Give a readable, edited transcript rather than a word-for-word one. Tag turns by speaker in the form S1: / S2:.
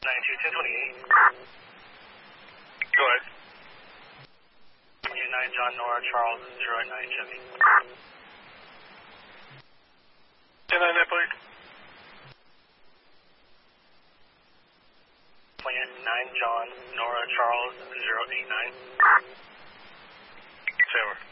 S1: 92 1028.
S2: Go ahead.
S1: 29 John Nora Charles 09 Chevy.
S2: 10-9 there, please.
S1: 29 John Nora Charles 089.
S2: Taylor.